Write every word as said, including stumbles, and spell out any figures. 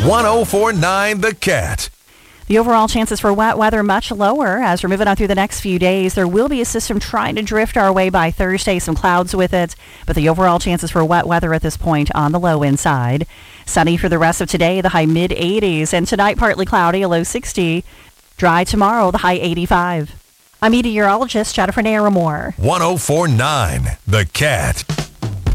one oh four point nine The Cat. The overall chances for wet weather much lower as we're moving on through the next few days. There will be a system trying to drift our way by Thursday, some clouds with it, but the overall chances for wet weather at this point on the low end side. Sunny for the rest of today, the high mid eighties, and tonight partly cloudy, a low sixty. Dry tomorrow, the high eighty-five. I'm meteorologist Jennifer Naramore. one oh four point nine The Cat.